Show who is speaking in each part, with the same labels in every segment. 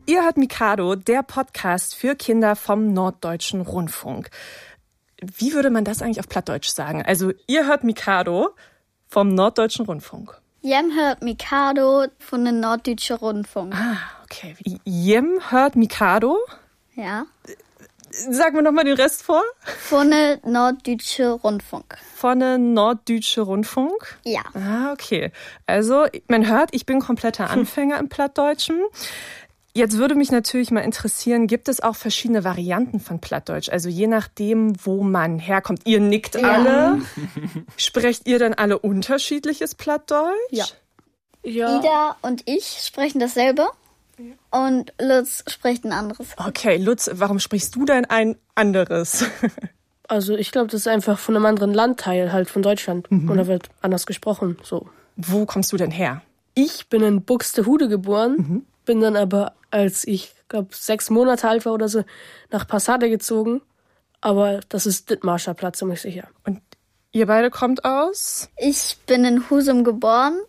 Speaker 1: Ihr hört Mikado, der Podcast für Kinder vom Norddeutschen Rundfunk. Wie würde man das eigentlich auf Plattdeutsch sagen? Also, ihr hört Mikado vom Norddeutschen Rundfunk.
Speaker 2: Jem hört Mikado von dem Norddeutschen Rundfunk.
Speaker 1: Ah, okay. Jem hört Mikado?
Speaker 2: Ja.
Speaker 1: Sagen wir nochmal den Rest vor.
Speaker 2: Von dem Norddeutschen Rundfunk.
Speaker 1: Von dem Norddeutschen Rundfunk?
Speaker 2: Ja.
Speaker 1: Ah, okay. Also, man hört, ich bin kompletter Anfänger im Plattdeutschen. Jetzt würde mich natürlich mal interessieren, gibt es auch verschiedene Varianten von Plattdeutsch? Also je nachdem, wo man herkommt. Ihr nickt alle. Sprecht ihr dann alle unterschiedliches Plattdeutsch?
Speaker 3: Ja.
Speaker 2: Ida und ich sprechen dasselbe und Lutz spricht ein anderes.
Speaker 1: Okay, Lutz, warum sprichst du denn ein anderes?
Speaker 3: Also ich glaube, das ist einfach von einem anderen Landteil, halt von Deutschland. Und da wird anders gesprochen, so.
Speaker 1: Wo kommst du denn her?
Speaker 3: Ich bin in Buxtehude geboren, bin dann aber, als ich glaube 6 Monate alt war oder so, nach Passade gezogen. Aber das ist Dithmarscher Platz, ziemlich sicher.
Speaker 1: Und ihr beide kommt aus?
Speaker 2: Ich bin in Husum geboren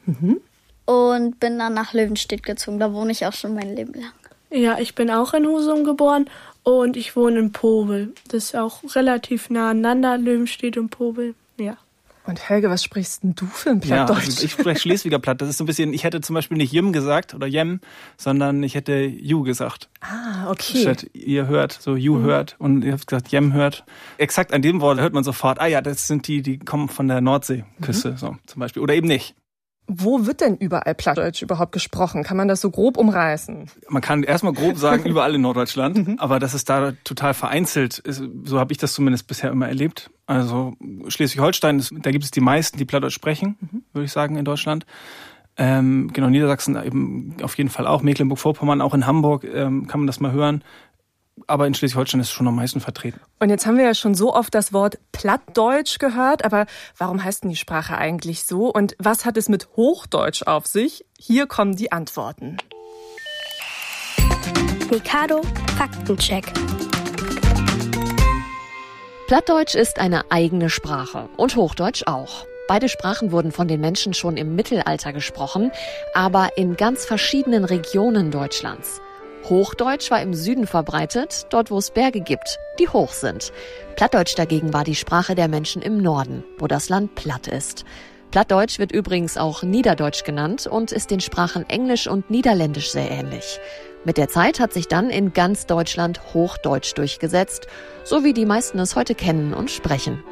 Speaker 2: und bin dann nach Löwenstedt gezogen. Da wohne ich auch schon mein Leben lang.
Speaker 4: Ja, ich bin auch in Husum geboren und ich wohne in Powel. Das ist auch relativ nah aneinander, Löwenstedt und Powel. Ja.
Speaker 1: Und Helge, was sprichst denn du für ein
Speaker 5: Ja,
Speaker 1: Plattdeutsch?
Speaker 5: also ich spreche Schleswiger Platt. Das ist so ein bisschen, ich hätte zum Beispiel nicht Jim gesagt oder Jem, sondern ich hätte Ju gesagt.
Speaker 1: Ah, okay.
Speaker 5: Statt ihr hört, so Ju hört und ihr habt gesagt Jem hört. Exakt an dem Wort hört man sofort, das sind die kommen von der Nordseeküste, so zum Beispiel. Oder eben nicht.
Speaker 1: Wo wird denn überall Plattdeutsch überhaupt gesprochen? Kann man das so grob umreißen?
Speaker 5: Man kann erstmal grob sagen, überall in Norddeutschland, aber dass es da total vereinzelt ist, so habe ich das zumindest bisher immer erlebt. Also Schleswig-Holstein, da gibt es die meisten, die Plattdeutsch sprechen, würde ich sagen, in Deutschland. Genau, Niedersachsen eben auf jeden Fall auch, Mecklenburg-Vorpommern, auch in Hamburg kann man das mal hören. Aber in Schleswig-Holstein ist es schon am meisten vertreten.
Speaker 1: Und jetzt haben wir ja schon so oft das Wort Plattdeutsch gehört, aber warum heißt denn die Sprache eigentlich so? Und was hat es mit Hochdeutsch auf sich? Hier kommen die Antworten.
Speaker 6: Mikado Faktencheck.
Speaker 7: Plattdeutsch ist eine eigene Sprache und Hochdeutsch auch. Beide Sprachen wurden von den Menschen schon im Mittelalter gesprochen, aber in ganz verschiedenen Regionen Deutschlands. Hochdeutsch war im Süden verbreitet, dort wo es Berge gibt, die hoch sind. Plattdeutsch dagegen war die Sprache der Menschen im Norden, wo das Land platt ist. Plattdeutsch wird übrigens auch Niederdeutsch genannt und ist den Sprachen Englisch und Niederländisch sehr ähnlich. Mit der Zeit hat sich dann in ganz Deutschland Hochdeutsch durchgesetzt, so wie die meisten es heute kennen und sprechen.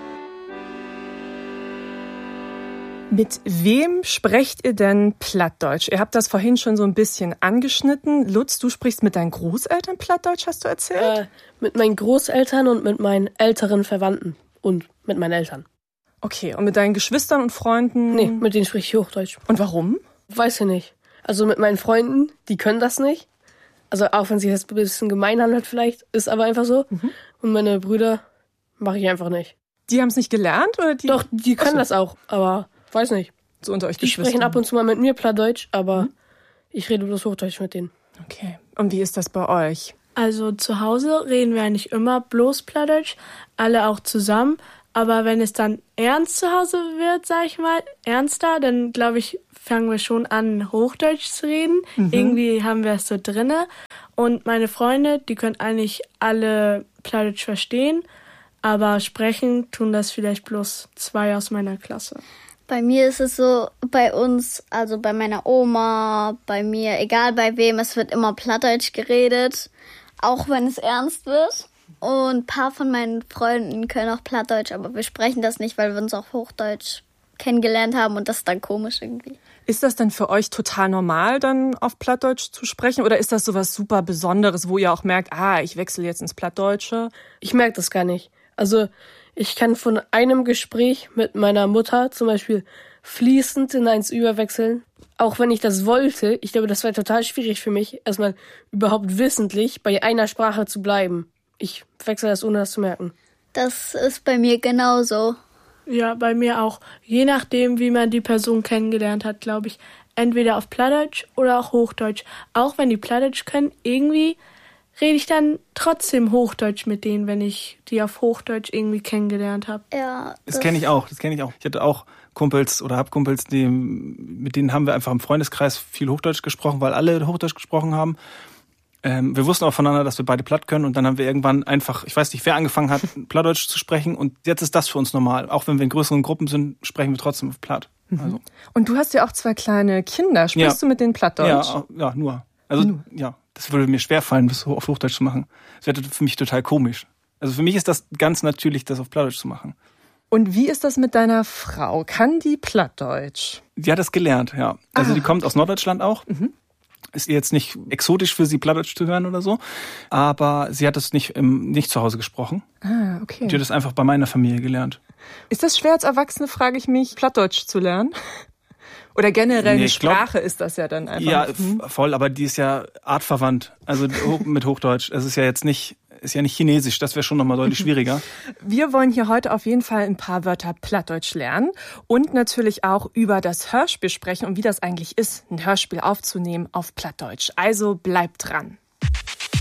Speaker 1: Mit wem sprecht ihr denn Plattdeutsch? Ihr habt das vorhin schon so ein bisschen angeschnitten. Lutz, du sprichst mit deinen Großeltern Plattdeutsch, hast du erzählt?
Speaker 3: Mit meinen Großeltern und mit meinen älteren Verwandten und mit meinen Eltern.
Speaker 1: Okay, und mit deinen Geschwistern und Freunden?
Speaker 3: Nee, mit denen spreche ich Hochdeutsch.
Speaker 1: Und warum?
Speaker 3: Weiß ich nicht. Also mit meinen Freunden, die können das nicht. Also auch wenn sich das ein bisschen gemein anhört vielleicht, ist aber einfach so. Und meine Brüder mache ich einfach nicht.
Speaker 1: Die haben es nicht gelernt? Oder die?
Speaker 3: Doch, die können das auch, aber weiß nicht.
Speaker 1: So unter euch
Speaker 3: Die
Speaker 1: Geschwistern.
Speaker 3: sprechen ab und zu mal mit mir Plattdeutsch, aber ich rede bloß Hochdeutsch mit denen.
Speaker 1: Okay. Und wie ist das bei euch?
Speaker 4: Also zu Hause reden wir eigentlich immer bloß Plattdeutsch, alle auch zusammen. Aber wenn es dann ernst zu Hause wird, sag ich mal, ernster, dann glaube ich, fangen wir schon an, Hochdeutsch zu reden. Irgendwie haben wir es so drinne. Und meine Freunde, die können eigentlich alle Plattdeutsch verstehen, aber sprechen tun das vielleicht bloß 2 aus meiner Klasse.
Speaker 2: Bei mir ist es so, bei uns, also bei meiner Oma, bei mir, egal bei wem, es wird immer Plattdeutsch geredet, auch wenn es ernst wird. Und ein paar von meinen Freunden können auch Plattdeutsch, aber wir sprechen das nicht, weil wir uns auch Hochdeutsch kennengelernt haben und das ist dann komisch irgendwie.
Speaker 1: Ist das denn für euch total normal, dann auf Plattdeutsch zu sprechen? Oder ist das sowas super Besonderes, wo ihr auch merkt, ich wechsle jetzt ins Plattdeutsche?
Speaker 3: Ich merke das gar nicht. Also ich kann von einem Gespräch mit meiner Mutter zum Beispiel fließend in eins überwechseln. Auch wenn ich das wollte, ich glaube, das wäre total schwierig für mich, erstmal überhaupt wissentlich bei einer Sprache zu bleiben. Ich wechsle das, ohne das zu merken.
Speaker 2: Das ist bei mir genauso.
Speaker 4: Ja, bei mir auch. Je nachdem, wie man die Person kennengelernt hat, glaube ich, entweder auf Plattdeutsch oder auch Hochdeutsch. Auch wenn die Plattdeutsch können, irgendwie rede ich dann trotzdem Hochdeutsch mit denen, wenn ich die auf Hochdeutsch irgendwie kennengelernt habe.
Speaker 2: Ja,
Speaker 5: Das kenne ich auch. Ich hatte auch Kumpels oder hab Kumpels, mit denen haben wir einfach im Freundeskreis viel Hochdeutsch gesprochen, weil alle Hochdeutsch gesprochen haben. Wir wussten auch voneinander, dass wir beide platt können und dann haben wir irgendwann einfach, ich weiß nicht, wer angefangen hat, Plattdeutsch zu sprechen und jetzt ist das für uns normal. Auch wenn wir in größeren Gruppen sind, sprechen wir trotzdem auf Platt. Also.
Speaker 1: Und du hast ja auch 2 kleine Kinder. Sprichst du mit denen Plattdeutsch?
Speaker 5: Ja, nur. Also ja, das würde mir schwerfallen, das auf Hochdeutsch zu machen. Das wäre für mich total komisch. Also für mich ist das ganz natürlich, das auf Plattdeutsch zu machen.
Speaker 1: Und wie ist das mit deiner Frau? Kann die Plattdeutsch?
Speaker 5: Die hat das gelernt, ja. Also die kommt aus Norddeutschland auch. Ist jetzt nicht exotisch für sie, Plattdeutsch zu hören oder so. Aber sie hat es nicht zu Hause gesprochen.
Speaker 1: Ah, okay.
Speaker 5: Die hat es einfach bei meiner Familie gelernt.
Speaker 1: Ist das schwer als Erwachsene, frage ich mich, Plattdeutsch zu lernen? Oder generell eine Sprache ist das ja dann einfach.
Speaker 5: Ja, voll, aber die ist ja artverwandt. Also mit Hochdeutsch. Es ist ja jetzt nicht Chinesisch, das wäre schon nochmal deutlich schwieriger.
Speaker 1: Wir wollen hier heute auf jeden Fall ein paar Wörter Plattdeutsch lernen und natürlich auch über das Hörspiel sprechen und wie das eigentlich ist, ein Hörspiel aufzunehmen auf Plattdeutsch. Also bleibt dran.